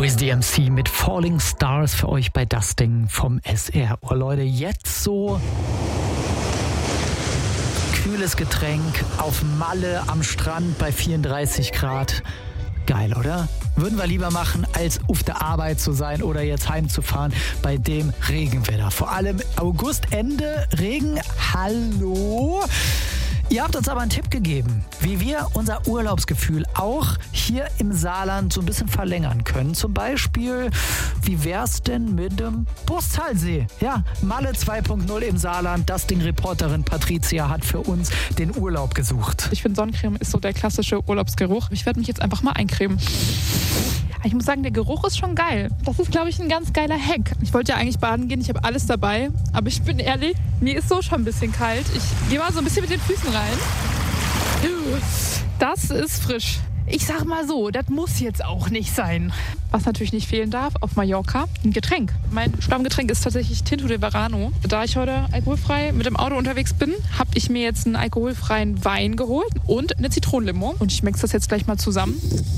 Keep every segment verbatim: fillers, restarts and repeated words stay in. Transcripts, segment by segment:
Wiz D M C mit Falling Stars für euch bei Das Ding vom S R. Oh Leute, jetzt so kühles Getränk auf Malle am Strand bei vierunddreißig Grad. Geil, oder? Würden wir lieber machen, als auf der Arbeit zu sein oder jetzt heimzufahren bei dem Regenwetter. Vor allem Augustende, Regen, hallo? Ihr habt uns aber einen Tipp gegeben, wie wir unser Urlaubsgefühl auch hier im Saarland so ein bisschen verlängern können. Zum Beispiel, wie wär's denn mit dem Brusttalsee? Ja, Malle zwei Punkt null im Saarland. Das Ding Reporterin Patricia hat für uns den Urlaub gesucht. Ich finde, Sonnencreme ist so der klassische Urlaubsgeruch. Ich werde mich jetzt einfach mal eincremen. Ich muss sagen, der Geruch ist schon geil. Das ist, glaube ich, ein ganz geiler Hack. Ich wollte ja eigentlich baden gehen, ich habe alles dabei. Aber ich bin ehrlich, mir ist so schon ein bisschen kalt. Ich gehe mal so ein bisschen mit den Füßen rein. Das ist frisch. Ich sag mal so, das muss jetzt auch nicht sein. Was natürlich nicht fehlen darf, auf Mallorca, ein Getränk. Mein Stammgetränk ist tatsächlich Tinto de Verano. Da ich heute alkoholfrei mit dem Auto unterwegs bin, habe ich mir jetzt einen alkoholfreien Wein geholt und eine Zitronenlimo. Und ich mixe das jetzt gleich mal zusammen.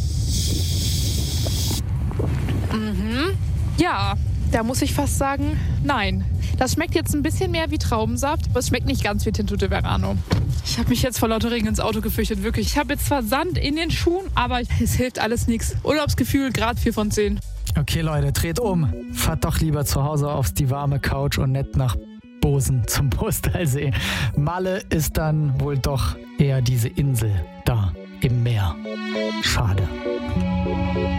Mhm. Ja, da muss ich fast sagen, nein. Das schmeckt jetzt ein bisschen mehr wie Traubensaft, aber es schmeckt nicht ganz wie Tinto de Verano. Ich habe mich jetzt vor lauter Regen ins Auto gefürchtet, wirklich. Ich habe jetzt zwar Sand in den Schuhen, aber es hilft alles nichts. Urlaubsgefühl, Grad vier von zehn. Okay, Leute, dreht um. Fahrt doch lieber zu Hause auf die warme Couch und nicht nach Bosen zum Brusttalsee. Malle ist dann wohl doch eher diese Insel da im Meer. Schade.